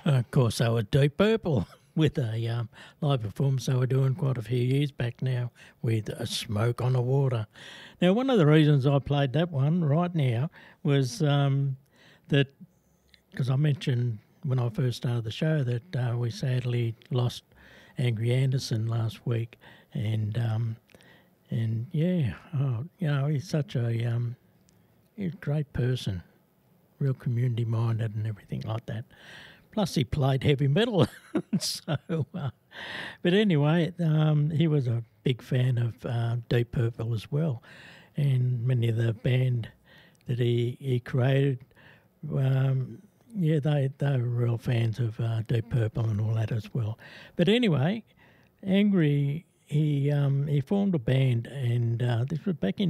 Of course, they were Deep Purple with a live performance they were doing quite a few years back now with a Smoke on the Water. Now, one of the reasons I played that one right now was that because I mentioned when I first started the show that we sadly lost Angry Anderson last week, and yeah, he's such he's a great person, real community minded and everything like that. Plus, he played heavy metal. But anyway, he was a big fan of Deep Purple as well, and many of the band that he created, they were real fans of Deep Purple and all that as well. But anyway, Angry, he formed a band, and this was back in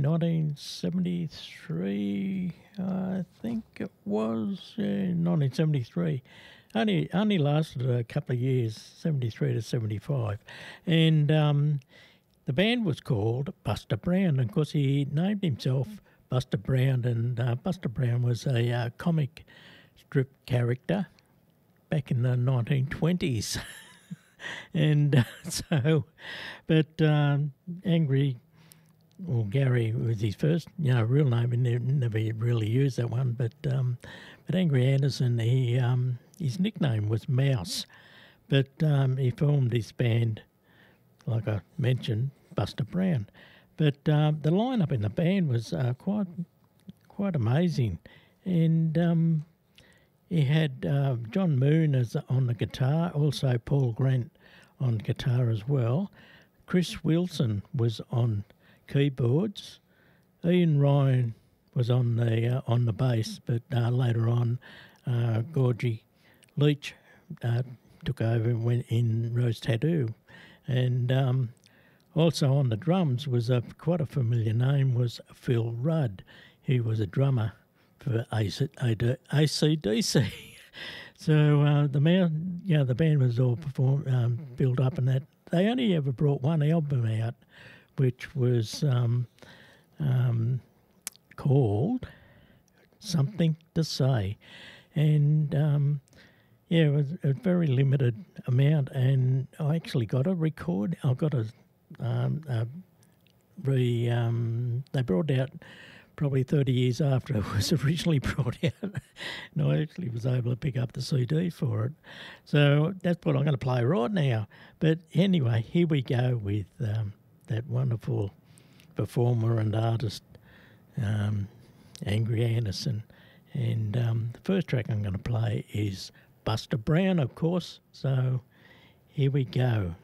1973, I think it was, 1973. Only lasted a couple of years, 73 to 75. And the band was called Buster Brown. And of course, he named himself Buster Brown, and Buster Brown was a comic strip character back in the 1920s. And but Angry, or Gary was his first, real name, and never really used that one. But Angry Anderson, his nickname was Mouse, but he formed this band, like I mentioned, Buster Brown. But the lineup in the band was quite amazing, and he had John Moon on the guitar, also Paul Grant on guitar as well. Chris Wilson was on keyboards. Ian Ryan was on the bass, but later on, Gorgie Leach took over and went in Rose Tattoo, and also on the drums was quite a familiar name, was Phil Rudd. He was a drummer for AC/DC. So the band was all built up, and that they only ever brought one album out, which was called Something to Say, and it was a very limited amount. And I actually got a record. I got they brought out probably 30 years after it was originally brought out, and I actually was able to pick up the CD for it. So that's what I'm going to play right now. But anyway, here we go with that wonderful performer and artist, Angry Anderson. And the first track I'm going to play is Buster Brown, of course. So here we go.